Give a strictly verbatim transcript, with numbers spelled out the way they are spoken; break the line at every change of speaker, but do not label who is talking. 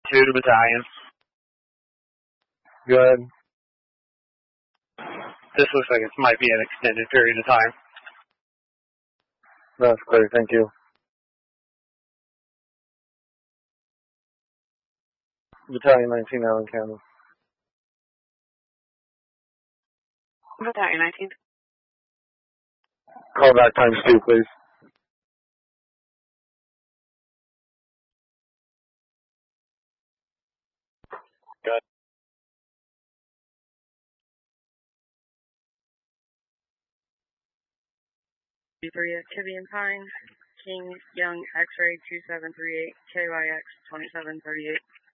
two to battalion.
Good.
This looks like it might be an extended period of time.
That's clear, thank you. Battalion nineteen, Allen County.
Battalion nineteen.
Call back times two, please.
Good.
B three activity and Pine. King Young X-ray two seven three eight K Y X twenty-seven thirty-eight.